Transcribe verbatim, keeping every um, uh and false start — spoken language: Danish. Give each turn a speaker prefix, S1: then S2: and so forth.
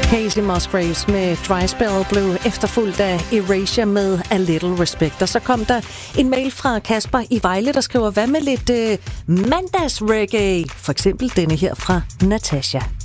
S1: Casey Musgraves med Dry Spell blev efterfulgt af Erasure med A Little Respect. Og så kom der en mail fra Kasper i Vejle, der skriver, hvad med lidt øh, mandagsreggae? For eksempel denne her fra Natasha.